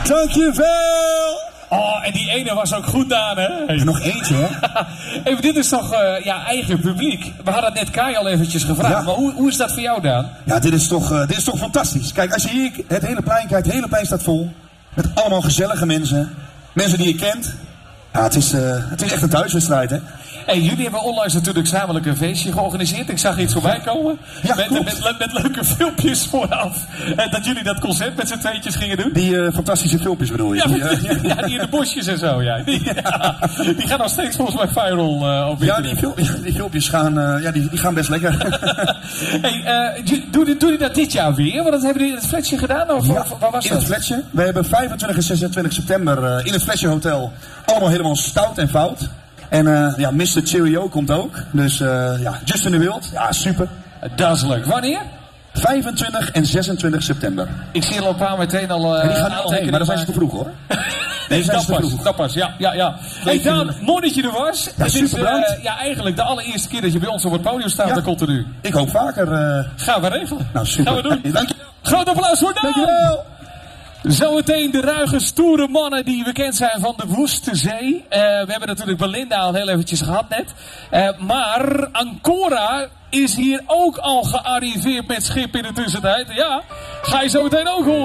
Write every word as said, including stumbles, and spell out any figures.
Dankjewel! Oh, en die ene was ook goed aan, hè? En nog eentje, hè? Even, dit is toch uh, ja, eigen publiek. We hadden net Kai al eventjes gevraagd, ja. Maar hoe, hoe is dat voor jou, Daan? Ja, dit is, toch, uh, dit is toch fantastisch. Kijk, als je hier het hele plein kijkt, het hele plein staat vol. Met allemaal gezellige mensen. Mensen die je kent. Ja, het is, uh, het is echt een thuiswedstrijd, hè? Hey, jullie hebben onlangs natuurlijk zakelijk een feestje georganiseerd. Ik zag iets voorbij komen. Ja, met, met, met, met leuke filmpjes vooraf. En dat jullie dat concert met z'n tweetjes gingen doen. Die uh, fantastische filmpjes bedoel je? Ja, die, uh, ja, ja, die in de bosjes en zo. Ja. Die, ja, die gaan nog steeds volgens mij viral uh, op ja, die, fil die filmpjes gaan, uh, ja, die, die gaan best lekker. Hey, uh, doe, doe jullie dat dit jaar weer? Want dat hebben jullie in het Fletje gedaan? Of, ja, of waar was in dat? het Fletje. We hebben vijfentwintig en zesentwintig september uh, in het Fletje Hotel. Allemaal helemaal stout en fout. En uh, ja, mister Cheerio komt ook. Dus uh, ja, Justin de Wild. Ja, super. Dat is leuk. Wanneer? vijfentwintig en zesentwintig september. Ik zie al een paar meteen al... Uh, en die gaan al heen, maar dan zijn ze te vroeg, hoor. Nee, dat pas, dat pas, ja, ja, ja. Hey Daan, mooi dat je er was. Ja, het super is uh, ja, eigenlijk de allereerste keer dat je bij ons op het podium staat, ja. Continu. Ik hoop vaker. Uh... Gaan we regelen. Nou, super. Gaan we doen. Hey, dank je. Groot applaus voor Daan. Dankjewel. Zometeen de ruige, stoere mannen die bekend zijn van de Woeste Zee. Uh, we hebben natuurlijk Belinda al heel eventjes gehad net. Uh, maar Ancora is hier ook al gearriveerd met schip in de tussentijd. Ja, ga je zo meteen ook horen.